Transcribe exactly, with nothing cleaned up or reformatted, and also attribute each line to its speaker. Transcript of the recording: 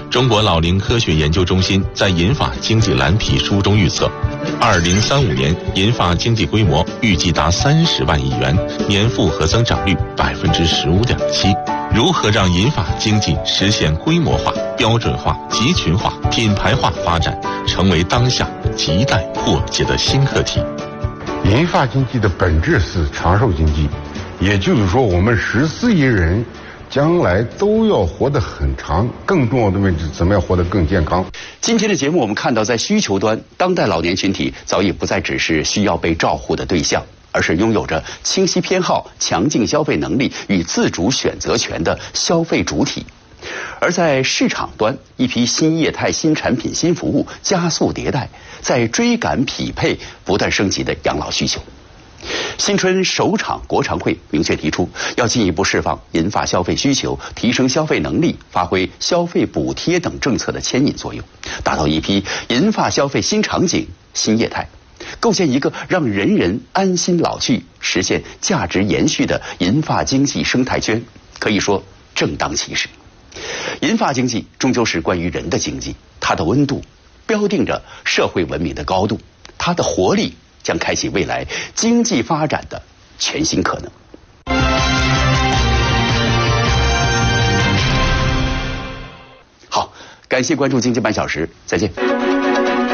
Speaker 1: 中国老龄科学研究中心在银发经济蓝皮书中预测，二零三五年银发经济规模预计达三十万亿元，年复合增长率百分之十五点七。如何让银发经济实现规模化、标准化、集群化、品牌化发展，成为当下亟待破解的新课题。
Speaker 2: 银发经济的本质是长寿经济，也就是说，我们十四亿人将来都要活得很长，更重要的问题是怎么样活得更健康。
Speaker 3: 今天的节目我们看到，在需求端，当代老年群体早已不再只是需要被照护的对象，而是拥有着清晰偏好、强劲消费能力与自主选择权的消费主体。而在市场端，一批新业态、新产品、新服务加速迭代，在追赶匹配不断升级的养老需求。新春首场国常会明确提出，要进一步释放银发消费需求，提升消费能力，发挥消费补贴等政策的牵引作用，打造一批银发消费新场景、新业态，构建一个让人人安心老去、实现价值延续的银发经济生态圈，可以说正当其时。银发经济终究是关于人的经济，它的温度标定着社会文明的高度，它的活力将开启未来经济发展的全新可能。好，感谢关注经济半小时，再见。